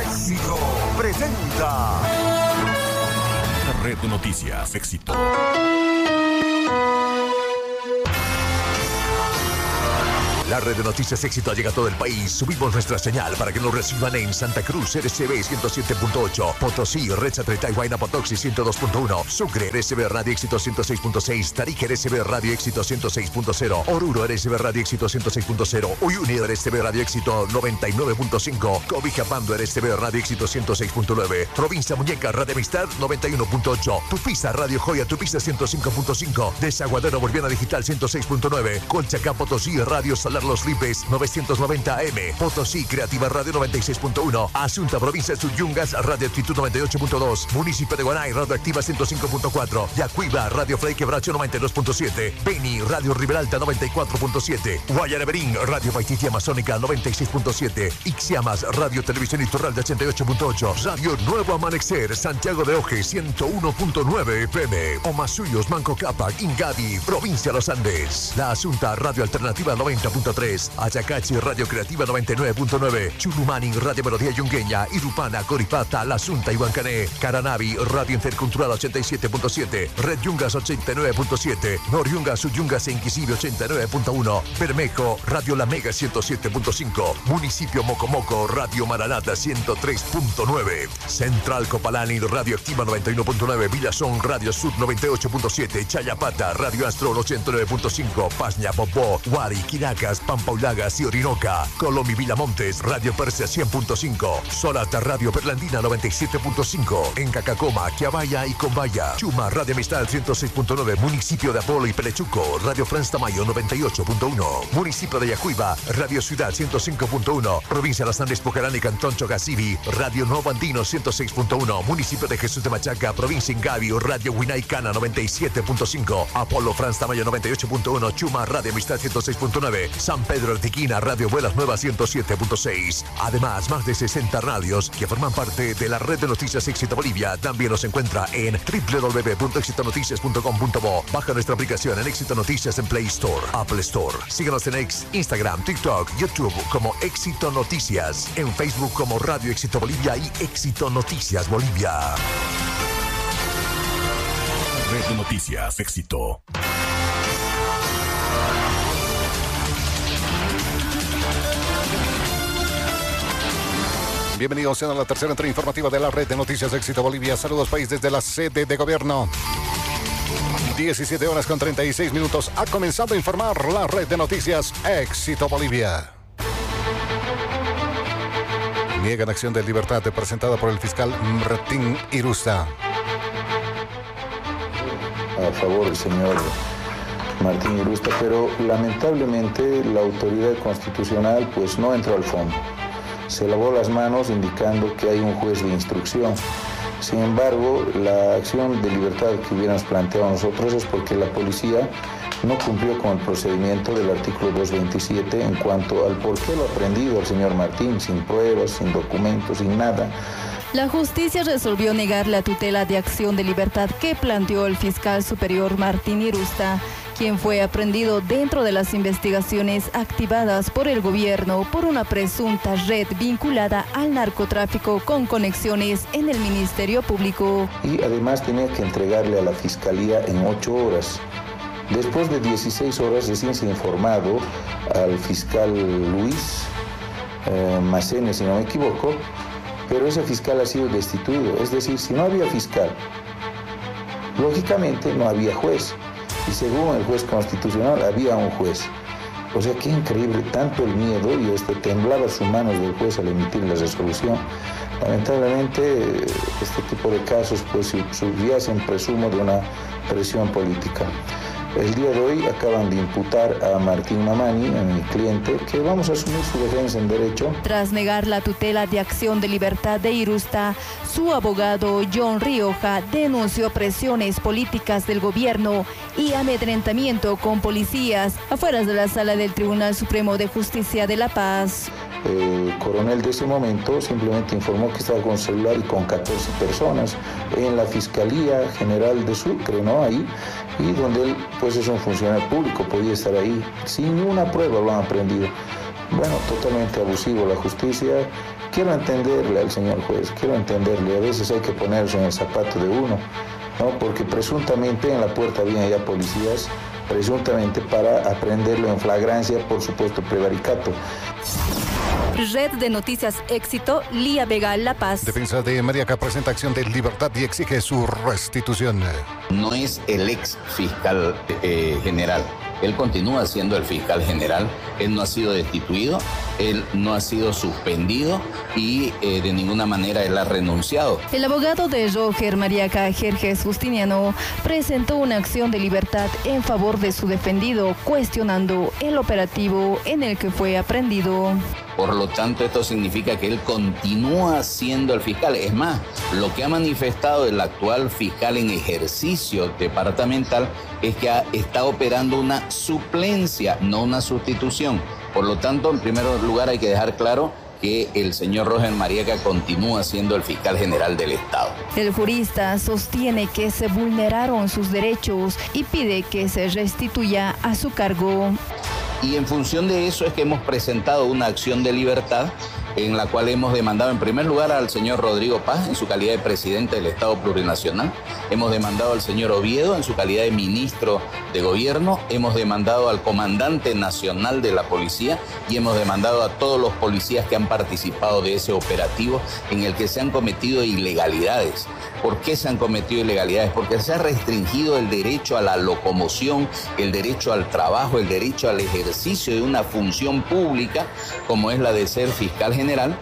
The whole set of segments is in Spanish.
Éxito presenta Red de Noticias Éxito. La red de noticias Éxito llega a todo el país. Subimos nuestra señal para que nos reciban en Santa Cruz, RCB 107.8, Potosí, Red Satellite Huayna Potoxi 102.1, Sucre, RCB Radio Éxito 106.6, Tarija, RCB Radio Éxito 106.0, Oruro, RCB Radio Éxito 106.0, Uyuni, RCB Radio Éxito 99.5, Cobijapando, RCB Radio Éxito 106.9, Provincia Muñeca, Radio Amistad 91.8, Tupiza, Radio Joya, Tupiza 105.5, Desaguadero Boliviana Digital 106.9, Colchacá, Potosí, Radio Salar Los Ripes 990 AM, Potosí Creativa Radio 96.1, Asunta Provincia de Suyungas Radio Actitud 98.2, Municipio de Guanay Radio Activa 105.4, Yacuiba Radio Frei Quebracho 92.7, Beni Radio Riberalta 94.7, Guayaneberín Radio Paititia Amazónica 96.7, Ixiamas Radio Televisión Iturralde 88.8, Radio Nuevo Amanecer Santiago de Oje 101.9 FM, Omasuyos Manco Cápac Ingadi Provincia de los Andes, La Asunta Radio Alternativa 90.3, Ayacachi Radio Creativa 99.9, Chulumani Radio Melodía Yungueña, Irupana, Coripata, La Asunta y Huancané, Caranavi Radio Intercultural 87.7, Red Yungas 89.7, Noriungas Suyungas e Inquisible 89.1, Bermejo Radio La Mega 107.5, Municipio Mocomoco Radio Maranata 103.9, Central Copalani Radio Activa 91.9, Villazón Radio Sud 98.7, Chayapata Radio Astro 89.5, Pasña Popó, Huari, Quiracas, Pampaulagas y Orinoca, Colomi Villamontes, Radio Persia 100.5, Solata Radio Perlandina 97.5, en Cacacoma, Quiabaya y Combaya, Chuma Radio Amistad 106.9, Municipio de Apolo y Pelechuco, Radio Franz Tamayo 98.1, Municipio de Yacuiba, Radio Ciudad 105.1, Provincia de Las Andes, Pucarán y Cantón Chogasibi, Radio Nuevo Andino 106.1, Municipio de Jesús de Machaca, Provincia Ingavi, Radio Huinaicana 97.5, Apolo Franz Tamayo 98.1, Chuma Radio Amistad 106.9, San Pedro Artiquina, Radio Vuelas Nuevas 107.6. Además, más de 60 radios que forman parte de la red de noticias Éxito Bolivia. También nos encuentra en www.exitonoticias.com.bo. Baja nuestra aplicación en Éxito Noticias en Play Store, Apple Store. Síguenos en X, Instagram, TikTok, YouTube como Éxito Noticias. En Facebook como Radio Éxito Bolivia y Éxito Noticias Bolivia. Red de Noticias Éxito. Bienvenidos a la tercera entrega informativa de la Red de Noticias Éxito Bolivia. Saludos país desde la sede de gobierno. 17 horas con 36 minutos. Ha comenzado a informar la Red de Noticias Éxito Bolivia. Niegan acción de libertad presentada por el fiscal Martín Irusta. A favor del señor Martín Irusta, pero lamentablemente la autoridad constitucional pues no entró al fondo. Se lavó las manos indicando que hay un juez de instrucción. Sin embargo, la acción de libertad que hubiéramos planteado nosotros es porque la policía no cumplió con el procedimiento del artículo 227 en cuanto al por qué lo ha prendido al señor Martín, sin pruebas, sin documentos, sin nada. La justicia resolvió negar la tutela de acción de libertad que planteó el fiscal superior Martín Irusta, quien fue aprehendido dentro de las investigaciones activadas por el gobierno por una presunta red vinculada al narcotráfico con conexiones en el Ministerio Público. Y además tenía que entregarle a la Fiscalía en 8 horas. Después de 16 horas recién se ha informado al fiscal Luis Macene, si no me equivoco, pero ese fiscal ha sido destituido. Es decir, si no había fiscal, lógicamente no había juez. Y según el juez constitucional había un juez. O sea, qué increíble, tanto el miedo, y temblaba sus manos del juez al emitir la resolución. Lamentablemente, este tipo de casos pues subyacen, presumo, de una presión política. El día de hoy acaban de imputar a Martín Mamani, a mi cliente, que vamos a asumir su defensa en derecho. Tras negar la tutela de acción de libertad de Irusta, su abogado John Rioja denunció presiones políticas del gobierno y amedrentamiento con policías afuera de la sala del Tribunal Supremo de Justicia de La Paz. El coronel de ese momento simplemente informó que estaba con celular y con 14 personas en la Fiscalía General de Sucre, ¿no? Ahí, y donde él pues es un funcionario público, podía estar ahí sin ninguna prueba, lo han aprendido. Bueno, totalmente abusivo la justicia, quiero entenderle al señor juez, quiero entenderle. A veces hay que ponerse en el zapato de uno, ¿no? Porque presuntamente en la puerta había ya policías, presuntamente para aprenderlo en flagrancia, por supuesto, prevaricato. Red de Noticias Éxito, Lía Vega, La Paz. Defensa de Mariaca presenta acción de libertad y exige su restitución. No es el ex fiscal general. Él continúa siendo el fiscal general. Él no ha sido destituido, él no ha sido suspendido y de ninguna manera él ha renunciado. El abogado de Roger Mariaca, Jerjes Justiniano, presentó una acción de libertad en favor de su defendido, cuestionando el operativo en el que fue aprehendido. Por lo tanto, esto significa que él continúa siendo el fiscal. Es más, lo que ha manifestado el actual fiscal en ejercicio departamental es que está operando una suplencia, no una sustitución. Por lo tanto, en primer lugar hay que dejar claro que el señor Roger Mariaca continúa siendo el fiscal general del Estado. El jurista sostiene que se vulneraron sus derechos y pide que se restituya a su cargo. Y en función de eso es que hemos presentado una acción de libertad en la cual hemos demandado en primer lugar al señor Rodrigo Paz en su calidad de presidente del Estado Plurinacional, hemos demandado al señor Oviedo en su calidad de ministro de gobierno, hemos demandado al comandante nacional de la policía y hemos demandado a todos los policías que han participado de ese operativo en el que se han cometido ilegalidades. ¿Por qué se han cometido ilegalidades? Porque se ha restringido el derecho a la locomoción, el derecho al trabajo, el derecho al ejercicio de una función pública como es la de ser fiscal general.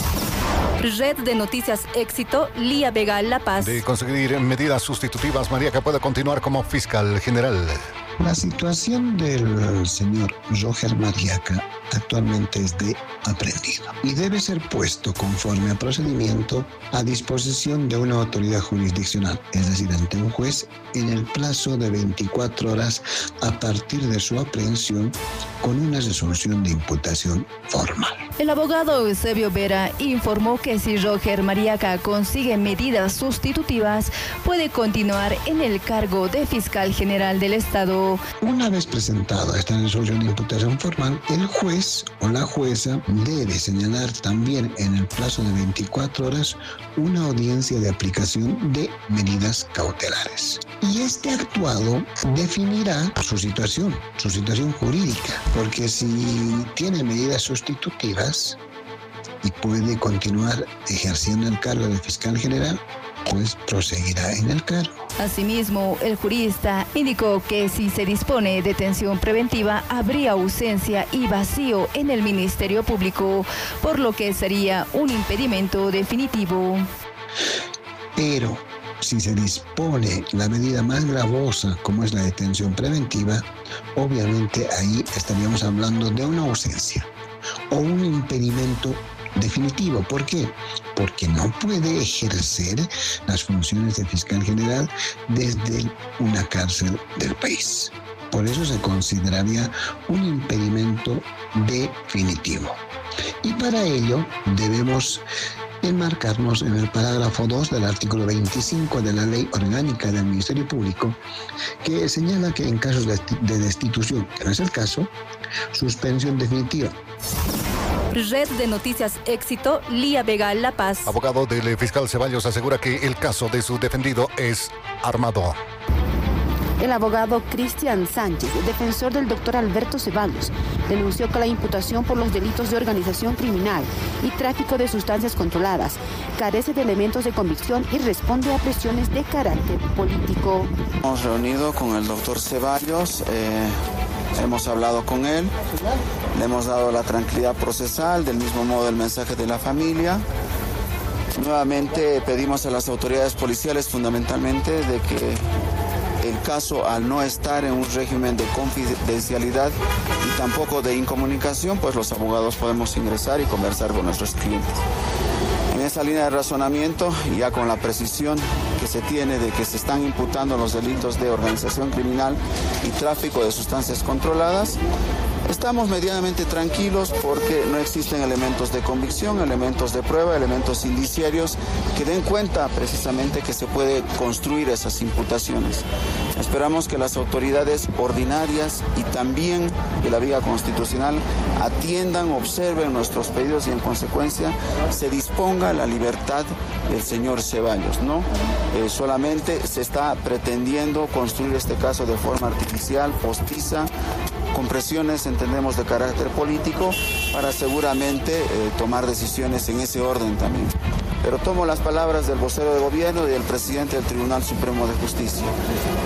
Red de Noticias Éxito, Lía Vega, La Paz. De conseguir medidas sustitutivas, Mariaca puede continuar como fiscal general. La situación del señor Roger Mariaca actualmente es de aprehendido y debe ser puesto conforme a procedimiento a disposición de una autoridad jurisdiccional, es decir, ante un juez en el plazo de 24 horas a partir de su aprehensión con una resolución de imputación formal. El abogado Eusebio Vera informó que si Roger Mariaca consigue medidas sustitutivas, puede continuar en el cargo de fiscal general del Estado. Una vez presentada esta resolución de imputación formal, el juez o la jueza debe señalar también en el plazo de 24 horas una audiencia de aplicación de medidas cautelares. Y este actuado definirá su situación jurídica, porque si tiene medidas sustitutivas y puede continuar ejerciendo el cargo de fiscal general, pues proseguirá en el cargo. Asimismo, el jurista indicó que si se dispone de detención preventiva, habría ausencia y vacío en el Ministerio Público, por lo que sería un impedimento definitivo. Pero si se dispone la medida más gravosa, como es la detención preventiva, obviamente ahí estaríamos hablando de una ausencia o un impedimento definitivo. ¿Por qué? Porque no puede ejercer las funciones de fiscal general desde una cárcel del país. Por eso se consideraría un impedimento definitivo. Y para ello debemos enmarcarnos en el parágrafo 2 del artículo 25 de la Ley Orgánica del Ministerio Público, que señala que en casos de destitución, que no es el caso, suspensión definitiva. Red de Noticias Éxito, Lía Vega, La Paz. Abogado del fiscal Ceballos asegura que el caso de su defendido es armado. El abogado Cristian Sánchez, defensor del doctor Alberto Ceballos, denunció que la imputación por los delitos de organización criminal y tráfico de sustancias controladas carece de elementos de convicción y responde a presiones de carácter político. Hemos reunido con el doctor Ceballos, hemos hablado con él, le hemos dado la tranquilidad procesal, del mismo modo el mensaje de la familia. Nuevamente pedimos a las autoridades policiales fundamentalmente de que el caso, al no estar en un régimen de confidencialidad y tampoco de incomunicación, pues los abogados podemos ingresar y conversar con nuestros clientes. En esa línea de razonamiento, ya con la precisión que se tiene de que se están imputando los delitos de organización criminal y tráfico de sustancias controladas, estamos medianamente tranquilos porque no existen elementos de convicción, elementos de prueba, elementos indiciarios que den cuenta precisamente que se puede construir esas imputaciones. Esperamos que las autoridades ordinarias y también de la vía constitucional atiendan, observen nuestros pedidos y en consecuencia se disponga la libertad del señor Ceballos, ¿no? Solamente se está pretendiendo construir este caso de forma artificial, postiza, con presiones, entendemos, de carácter político, para seguramente tomar decisiones en ese orden también. Pero tomo las palabras del vocero de gobierno y del presidente del Tribunal Supremo de Justicia.